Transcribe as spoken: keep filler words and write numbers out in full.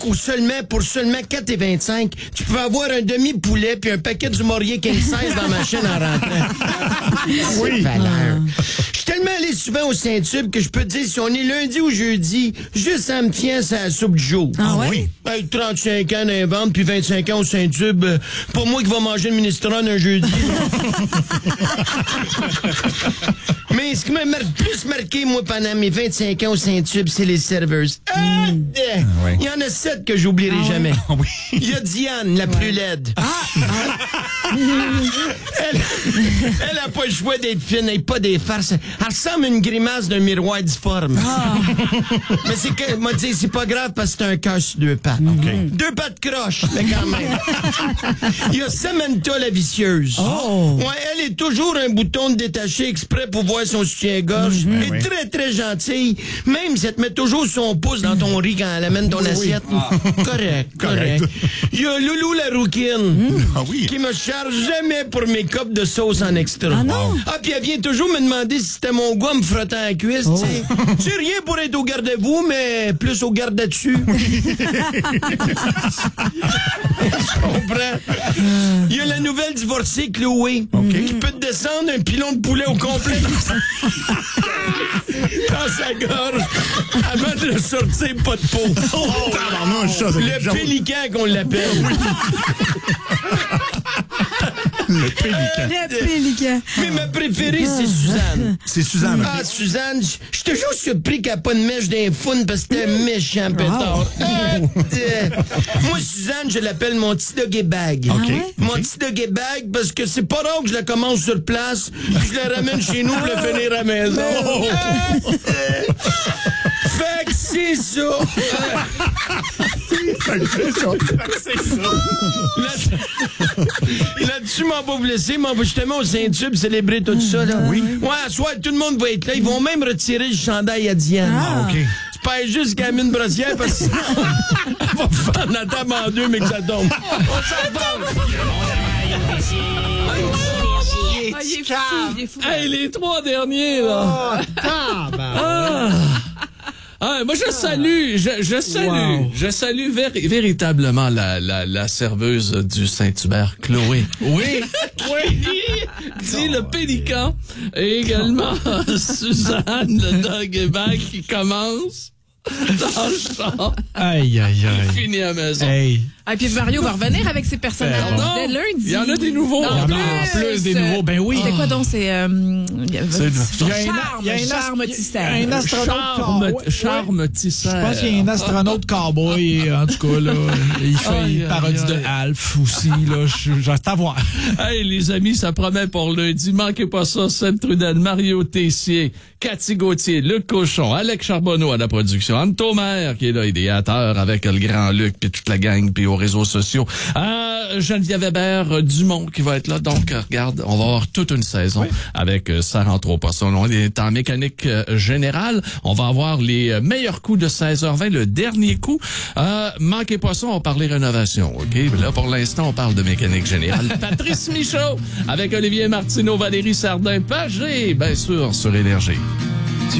qu'au seulement, pour seulement quatre et vingt-cinq, tu peux avoir un demi-poulet puis un paquet du Maurier king size dans ma chaîne en rentrant. Oui. Valeur. Je suis tellement allé souvent au Saint-Tube que je peux te dire si on est lundi ou jeudi, juste en me fiant à la soupe du jour. Ah ouais? Oui. Hey, trente-cinq ans dans les ventes, puis vingt-cinq ans au Saint-Tube, euh, pas moi qui va manger le minestrone un jeudi. Mais ce qui m'a mar- plus marqué, moi, pendant mes vingt-cinq ans au Saint-Tube, c'est les serveuses. Ah, oui. il y en a sept que j'oublierai jamais. Ah oui. Il y a Diane, la plus laide. elle, elle a pas le choix d'être fine, elle pas des farces. Elle ressemble à une grimace d'un miroir difforme. Mais c'est que, moi, dire, c'est pas grave parce que c'est un cœur sur deux pattes. OK. Deux pattes croches, mais quand même. Il y a Samantha la vicieuse. Oh. Ouais, elle est toujours un bouton de détaché exprès pour voir son soutien-gorge. Elle est oui. très, très gentille. Même si elle te met toujours son pouce dans ton riz quand elle amène ton assiette. Correct, correct. Il y a Loulou la rouquine. Ah oui. Qui me charge jamais pour mes copes de sauce en extra. Ah non? Ah, puis elle vient toujours me demander si c'était mon goût à me frotter à la cuisse, tu sais. C'est rien pour être au garde-à-vous, mais plus au garde-dessus. Je comprends. Il y a la nouvelle divorcée, Chloé, qui peut te descendre un pilon de poulet au complet dans sa gorge avant de le sortir pas de peau. Oh, tabarnouche, ça, c'est Le quelque chose. pélican qu'on l'appelle. Le pélican. Le pélican. Mais ma préférée, c'est Suzanne. C'est Suzanne. Ah, Suzanne, je suis toujours surpris qu'elle n'a pas de mèche d'un fun parce que c'était un méchant pétard. Ah, euh, moi, Suzanne, je l'appelle mon petit doggy bag. OK. ouais? Mon petit doggy bag parce que c'est pas rare que je la commence sur place puis je la ramène chez nous pour la finir à la maison. Ah, euh, fait que c'est ça. Fait que c'est ça. Fait que c'est ça. Là- Là-dessus, m'en va vous laisser, m'en va justement au Saint-Tube célébrer tout ça. Là. Oui. Ouais, à soir, tout le monde va être là. Ils vont même retirer le chandail à Diane. Ah, OK. J'espère juste qu'elle a mis une brossière parce que sinon, elle va faire la table en deux, mais que ça tombe. On s'en parle. Ah, il est fou, il est fou. Hey, les trois derniers, là. Ah. Ah, moi, je salue, je, je salue, Wow. je salue véri- véritablement la, la, la serveuse du Saint-Hubert, Chloé. Oui, oui, dit le pélican. Et également Suzanne, le dog bag qui commence dans le champ, Aïe, aïe, aïe. finit à la maison. Hey. Ah, puis Mario va revenir avec ses personnages. Pardon? Dès lundi. Il y en a des nouveaux. Non, Il y en a en plus des nouveaux. Ben oui. C'était quoi donc? C'est... Euh, il y a- C'est- il y a un- charme, il y a un as- charme il y a tisseur. un astronaute Charme, cowboy. charme tisseur. Je pense qu'il y a un astronaute cowboy, et en tout cas, là, il fait Aïe, une parodie aïe, de aïe. Alf aussi, là, je- j'ai hâte à voir. Hey, les amis, ça promet pour lundi. Manquez pas ça. Seb Trudel, Mario Tessier, Cathy Gauthier, Luc Cochon, Alex Charbonneau à la production, Anne Thomer qui est là, idéateur avec le grand Luc puis toute la gang puis aux réseaux sociaux. Euh, Geneviève Hébert Dumont qui va être là. Donc, euh, regarde, on va avoir toute une saison avec euh, Ça rentre au poste. On est en mécanique euh, générale. On va avoir les euh, meilleurs coups de seize heures vingt, le dernier coup. Euh, manquez pas ça, on va parler rénovation. OK? Là, pour l'instant, on parle de mécanique générale. Patrice Michaud avec Olivier Martineau, Valérie Sardin, Pagé, bien sûr, sur Énergie.